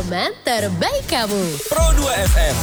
teman terbaik kamu. Pro 2 FM.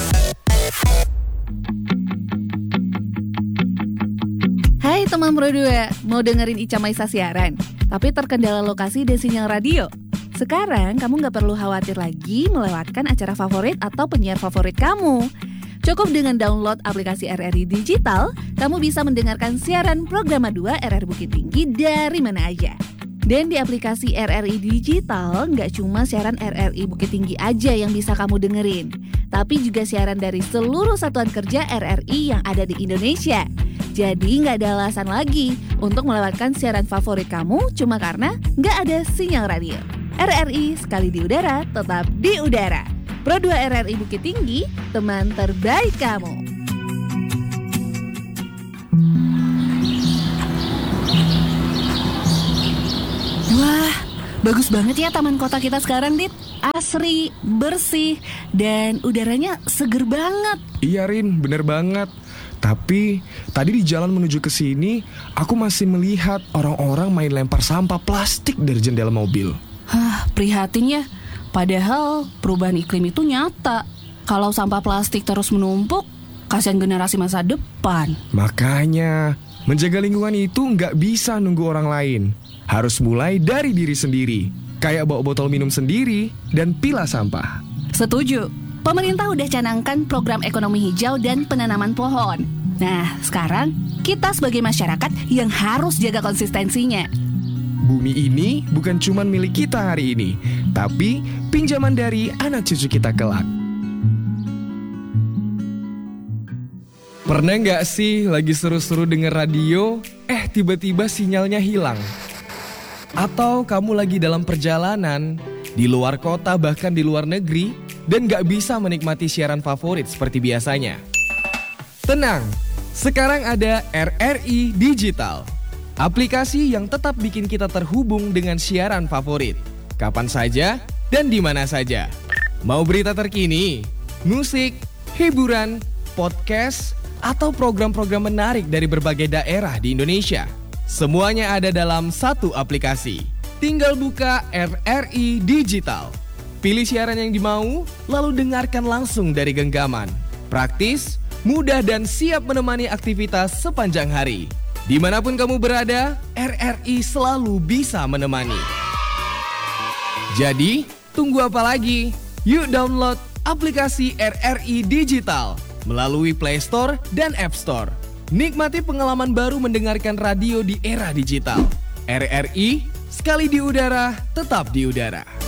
Hai teman Pro 2, mau dengerin Ica Maisa siaran, tapi terkendala lokasi dan sinyal radio? Sekarang kamu gak perlu khawatir lagi melewatkan acara favorit atau penyiar favorit kamu. Cukup dengan download aplikasi RRI Digital, kamu bisa mendengarkan siaran Programa 2 RRI Bukit Tinggi dari mana aja. Dan di aplikasi RRI Digital, nggak cuma siaran RRI Bukit Tinggi aja yang bisa kamu dengerin, tapi juga siaran dari seluruh satuan kerja RRI yang ada di Indonesia. Jadi nggak ada alasan lagi untuk melewatkan siaran favorit kamu cuma karena nggak ada sinyal radio. RRI sekali di udara, tetap di udara. Pro 2 RRI Bukit Tinggi, teman terbaik kamu. Wah, bagus banget ya taman kota kita sekarang, Dit. Asri, bersih, dan udaranya seger banget. Iya Rin, bener banget. Tapi tadi di jalan menuju ke sini, aku masih melihat orang-orang main lempar sampah plastik dari jendela mobil. Prihatin ya. Padahal perubahan iklim itu nyata. Kalau sampah plastik terus menumpuk, kasihan generasi masa depan. Makanya, menjaga lingkungan itu nggak bisa nunggu orang lain. Harus mulai dari diri sendiri. Kayak bawa botol minum sendiri dan pilah sampah. Setuju. Pemerintah udah canangkan program ekonomi hijau dan penanaman pohon. Nah, sekarang kita sebagai masyarakat yang harus jaga konsistensinya. Bumi ini bukan cuma milik kita hari ini, tapi pinjaman dari anak cucu kita kelak. Pernah nggak sih lagi seru-seru denger radio, tiba-tiba sinyalnya hilang? Atau kamu lagi dalam perjalanan, di luar kota bahkan di luar negeri, dan nggak bisa menikmati siaran favorit seperti biasanya? Tenang, sekarang ada RRI Digital. Aplikasi yang tetap bikin kita terhubung dengan siaran favorit. Kapan saja dan di mana saja. Mau berita terkini, musik, hiburan, podcast, atau program-program menarik dari berbagai daerah di Indonesia. Semuanya ada dalam satu aplikasi. Tinggal buka RRI Digital. Pilih siaran yang dimau, lalu dengarkan langsung dari genggaman. Praktis, mudah dan siap menemani aktivitas sepanjang hari. Dimanapun kamu berada, RRI selalu bisa menemani. Jadi, tunggu apa lagi? Yuk download aplikasi RRI Digital melalui Play Store dan App Store. Nikmati pengalaman baru mendengarkan radio di era digital. RRI, sekali di udara, tetap di udara.